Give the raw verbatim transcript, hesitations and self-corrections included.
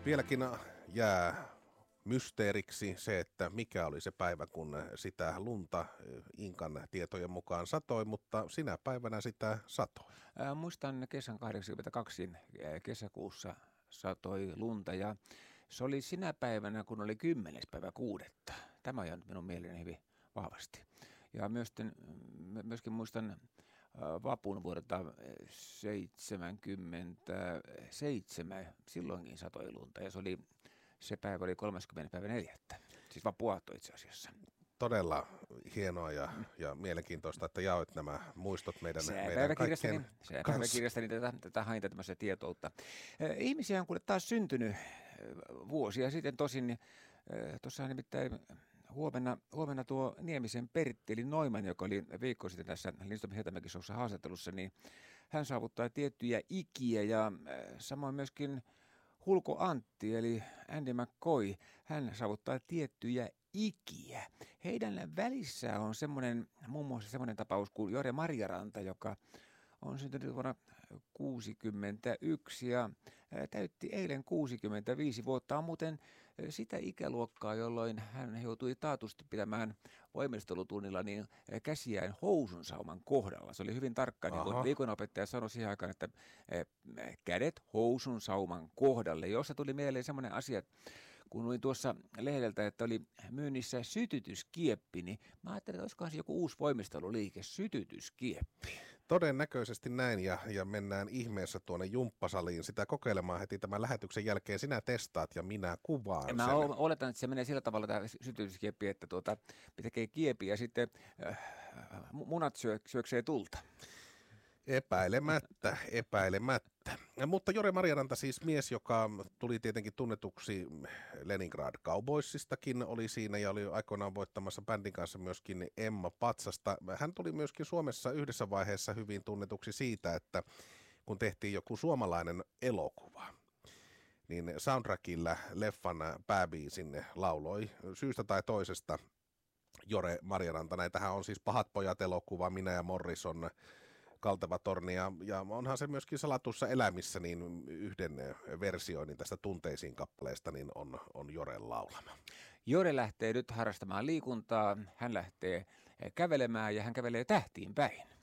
Vieläkin jää mysteeriksi se, että mikä oli se päivä, kun sitä lunta Inkan tietojen mukaan satoi, mutta sinä päivänä sitä satoi. Ää, muistan kesän kahdeksankymmentäkaksi kesäkuussa satoi lunta ja se oli sinä päivänä, kun oli kymmenes päivä kuudetta. Tämä on jäänyt minun mieleeni hyvin vahvasti. Ja myöskin, myöskin muistan vapun vuodelta seitsemänkymmentäseitsemän, silloinkin satoi lunta ja se oli se päivä oli kolmaskymmenes päivä neljättä, siis vapuaatto itse asiassa. Todella hienoa ja, ja mielenkiintoista, että jaoit nämä muistot meidän, meidän kaikkien kanssa. Sääpäiväkirjastani tätä, tätä hain tämmöistä tietoutta. Ihmisiä on kuule taas syntynyt vuosia sitten tosin, tuossa nimittäin huomenna, huomenna tuo Niemisen Pertti, eli Noiman, joka oli viikko sitten tässä Lindström Hietamäki Showssa haastattelussa, niin hän saavuttaa tiettyjä ikiä ja samoin myöskin Hulko Antti, eli Andy McCoy, hän saavuttaa tiettyjä ikiä. Heidän välissä on semmoinen, muun muassa semmoinen tapaus kuin Jore Marjaranta, joka on syntynyt vuonna kuusikymmentäyksi ja täytti eilen kuusikymmentäviisi vuotta. On muuten sitä ikäluokkaa, jolloin hän joutui taatusti pitämään voimistelutunnilla niin käsiään housunsauman kohdalla. Se oli hyvin tarkka, niin kuin liikunnanopettaja sanoi siihen aikaan, että kädet housunsauman kohdalle, jossa tuli mieleen semmoinen asia, kun luin tuossa lehdeltä, että oli myynnissä sytytyskieppi, niin mä ajattelin, että olisikohan se joku uusi voimisteluliike, sytytyskieppi. Todennäköisesti näin ja, ja mennään ihmeessä tuonne jumppasaliin sitä kokeilemaan heti tämän lähetyksen jälkeen. Sinä testaat ja minä kuvaan mä sen. Mä oletan, että se menee sillä tavalla tämä sytytyskieppi, että tuota, tekee kiepi ja sitten äh, munat syö, syöksee tulta. Epäilemättä, epäilemättä. Mutta Jore Marjaranta siis mies, joka tuli tietenkin tunnetuksi Leningrad Cowboysistakin, oli siinä ja oli aikoinaan voittamassa bändin kanssa myöskin Emma Patsasta. Hän tuli myöskin Suomessa yhdessä vaiheessa hyvin tunnetuksi siitä, että kun tehtiin joku suomalainen elokuva, niin soundtrackilla leffan pääbiisin lauloi syystä tai toisesta Jore Marjaranta. Näitähän on siis Pahat pojat -elokuva, Minä ja Morrison, Kalteva torni ja, ja onhan se myöskin Salatussa elämissä, niin yhden versioinnin tästä Tunteisiin kappaleesta niin on, on Joren laulama. Jore lähtee nyt harrastamaan liikuntaa, hän lähtee kävelemään ja hän kävelee tähtiin päin.